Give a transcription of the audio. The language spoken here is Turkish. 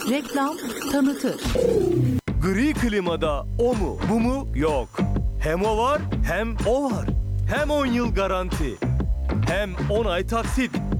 Reklam tanıtır. Gri klimada o mu bu mu yok. Hem o var hem o var. Hem 10 yıl garanti. Hem 10 ay taksit.